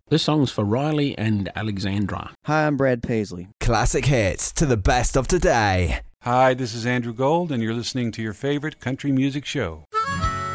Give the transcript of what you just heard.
This song's for Riley and Alexandra. Hi, I'm Brad Paisley. Classic hits to the best of today. Hi, this is Andrew Gold, and you're listening to your favorite country music show.